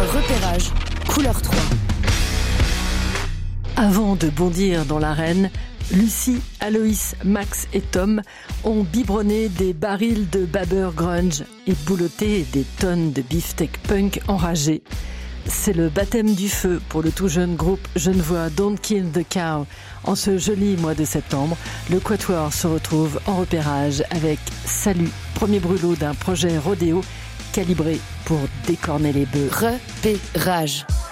Repérage, couleur 3. Avant de bondir dans l'arène, Lucie, Aloïs, Max et Tom ont biberonné des barils de babber grunge et boulotté des tonnes de beefsteak punk enragés. C'est le baptême du feu pour le tout jeune groupe genevois Don't Kill the Cow. En ce joli mois de septembre, le Quatuor se retrouve en repérage avec Salut, premier brûlot d'un projet rodéo calibré pour décorner les bœufs. Repérage.